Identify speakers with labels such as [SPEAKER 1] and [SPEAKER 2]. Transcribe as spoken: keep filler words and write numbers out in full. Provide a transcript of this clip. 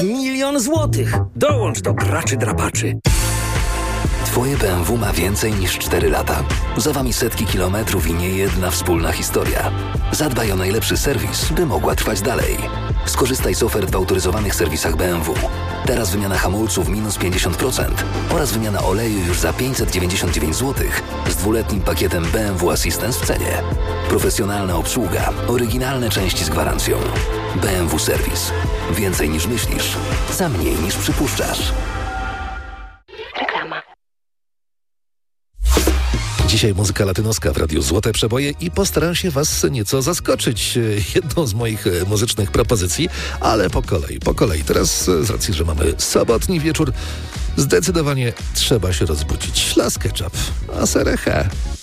[SPEAKER 1] milion złotych. Dołącz do graczy drapaczy.
[SPEAKER 2] Twoje B M W ma więcej niż cztery lata. Za wami setki kilometrów i nie jedna wspólna historia. Zadbaj o najlepszy serwis, by mogła trwać dalej. Skorzystaj z ofert w autoryzowanych serwisach B M W. Teraz wymiana hamulców minus pięćdziesiąt procent oraz wymiana oleju już za pięćset dziewięćdziesiąt dziewięć złotych z dwuletnim pakietem B M W Assistance w cenie. Profesjonalna obsługa, oryginalne części z gwarancją. B M W Serwis. Więcej niż myślisz, za mniej niż przypuszczasz.
[SPEAKER 3] Reklama.
[SPEAKER 4] Dzisiaj muzyka latynoska w Radiu Złote Przeboje i postaram się Was nieco zaskoczyć jedną z moich muzycznych propozycji, ale po kolei, po kolei. Teraz z racji, że mamy sobotni wieczór, zdecydowanie trzeba się rozbudzić. Las Ketchup, a sereche.